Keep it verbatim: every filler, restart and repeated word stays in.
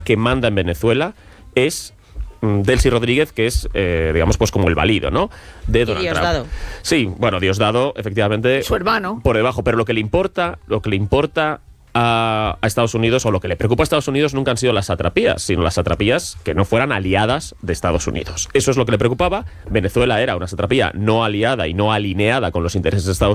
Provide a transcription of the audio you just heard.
que manda en Venezuela es Delcy Rodríguez, que es, eh, digamos, pues como el valido, ¿no? De Donald Trump. Diosdado. Sí, bueno, Diosdado, efectivamente. Su hermano. Por debajo, pero lo que le importa, lo que le importa a, a Estados Unidos, o lo que le preocupa a Estados Unidos, nunca han sido las satrapías, sino las satrapías que no fueran aliadas de Estados Unidos. Eso es lo que le preocupaba. Venezuela era una satrapía no aliada y no alineada con los intereses de Estados Unidos.